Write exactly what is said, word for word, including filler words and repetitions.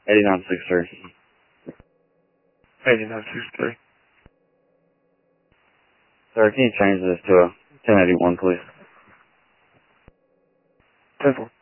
eighty-nine six three. eighty-nine six three. Sir, can you change this to a ten eighty-one, please? ten four.